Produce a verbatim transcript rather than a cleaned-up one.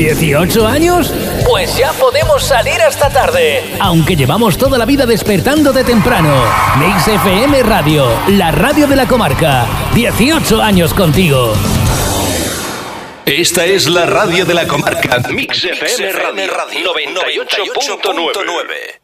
¿dieciocho años? Pues ya podemos salir hasta tarde, aunque llevamos toda la vida despertando de temprano. Mix F M Radio, la radio de la comarca. dieciocho años contigo. Esta es la radio de la comarca. Mix F M Radio noventa y ocho punto nueve.